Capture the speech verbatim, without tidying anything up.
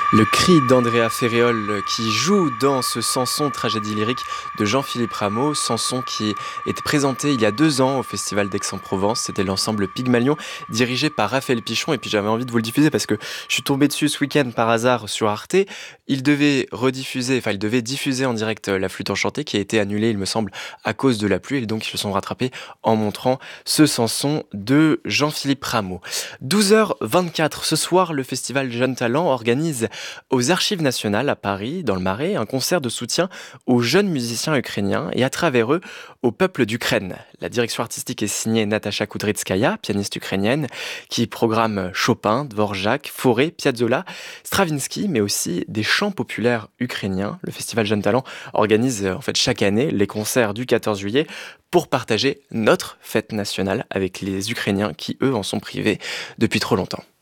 Le cri d'Andrea Ferréol qui joue dans ce Samson tragédie lyrique de Jean-Philippe Rameau, Samson qui est présenté il y a deux ans au Festival d'Aix-en-Provence. C'était l'ensemble Pygmalion dirigé par Raphaël Pichon et puis j'avais envie de vous le diffuser parce que je suis tombé dessus ce week-end par hasard sur Arte. Il devait rediffuser, enfin il devait diffuser en direct La Flûte enchantée qui a été annulée il me semble à cause de la pluie et donc ils se sont rattrapés en montrant ce Samson de Jean-Philippe Rameau. douze heures vingt-quatre ce soir, le Festival Jeunes Talents organise aux Archives nationales à Paris, dans le Marais, un concert de soutien aux jeunes musiciens ukrainiens et à travers eux au peuple d'Ukraine. La direction artistique est signée Natasha Kudrytskaya, pianiste ukrainienne, qui programme Chopin, Dvorak, Fauré, Piazzolla, Stravinsky, mais aussi des chants populaires ukrainiens. Le Festival Jeunes Talents organise en fait chaque année les concerts du quatorze juillet pour partager notre fête nationale avec les Ukrainiens qui, eux, en sont privés depuis trop longtemps.